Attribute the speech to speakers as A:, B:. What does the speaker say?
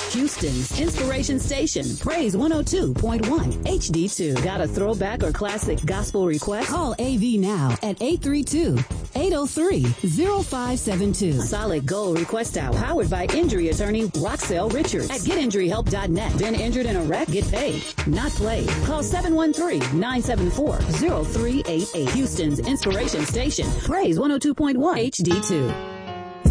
A: Houston's inspiration station, Praise 102.1 HD2. Got a throwback or classic gospel request? Call AV now at 832-803-0572. Solid Gold Request Hour, powered by injury attorney Roxelle Richards at getinjuryhelp.net. Been injured in a wreck? Get paid, not played. Call 713-974-0388. Houston's inspiration station, Praise 102.1 HD2.